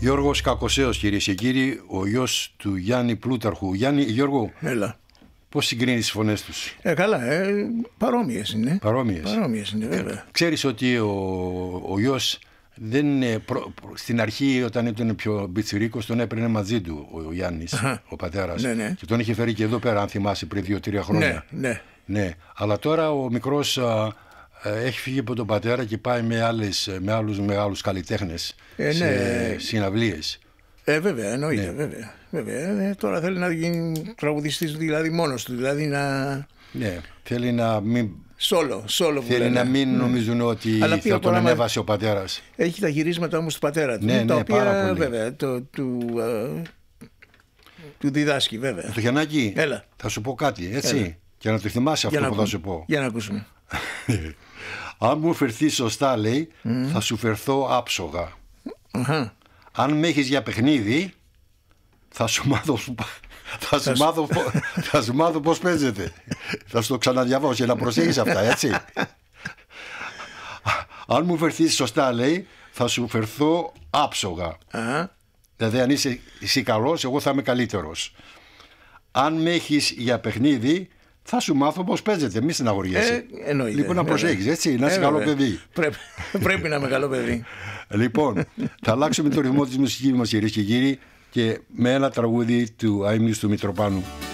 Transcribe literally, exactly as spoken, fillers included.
Γιώργος Κακοσέος, κυρίες και κύριοι, ο γιος του Γιάννη Πλούταρχου. Γιάννη, Γιώργο, Έλα. πώς συγκρίνεις τις φωνές τους? Ε, καλά, ε, παρόμοιες είναι. Παρόμοιες. Παρόμοιες είναι, βέβαια. Ε, ξέρεις ότι ο, ο γιος δεν είναι προ, προ, στην αρχή, όταν ήταν πιο μπιτσιρίκος, τον έπαιρνε μαζί του ο, ο Γιάννης, Αχα. ο πατέρας. Ναι, ναι. Και τον είχε φέρει και εδώ πέρα, αν θυμάσαι, πριν δύο-τρία χρόνια. Ναι, ναι. Ναι. Αλλά τώρα ο μικρός α, α, έχει φύγει από τον πατέρα και πάει με, άλλες, με άλλους μεγάλους καλλιτέχνες Ε, σε ναι. συναυλίες. Ε, βέβαια, εννοείται, Ναι. βέβαια. βέβαια. Ε, τώρα θέλει να γίνει τραγουδιστής, δηλαδή μόνος του, δηλαδή να... Ναι, θέλει να μην, Σόλο, σόλο που θέλει λένε. να μην νομίζουν ότι Αλλά θα πιο τον πολλά μα- ανέβασε ο πατέρας. Έχει τα γυρίσματα όμως του πατέρα του, Ναι, τα ναι, οποία πάρα πολύ. βέβαια το, του, ε, του διδάσκει, βέβαια. Το Γιαννάκη, Έλα. θα σου πω κάτι, έτσι, Έλα. και να το θυμάσαι αυτό να που θα ακούμε. σου πω. Για να ακούσουμε. Αν μου φερθείς σωστά, λέει, θα σου φερθώ άψογα. Αχα. Αν με έχεις για παιχνίδι, θα σου μάθω, θα σου μάθω, θα σου μάθω πώς παίζεται. Θα σου το ξαναδιαβάσω για να προσέχεις αυτά, έτσι. Αν μου φερθείς σωστά, λέει, θα σου φερθώ άψογα. Αχα. Δηλαδή, αν είσαι εσύ καλός, εγώ θα είμαι καλύτερος. Αν με έχεις για παιχνίδι, θα σου μάθω πώς παίζεται. Μη στεναχωριέσαι. Ε, εννοείται, Λοιπόν, να βέβαια. προσέχεις, έτσι, να είσαι Ε, καλό βέβαια. παιδί. Πρέπει, πρέπει να είμαι καλό παιδί. Λοιπόν, θα αλλάξουμε το ρυθμό της μουσικής μας, κυρίες και κύριοι, και με ένα τραγούδι του Αείμνηστου Μητροπάνου.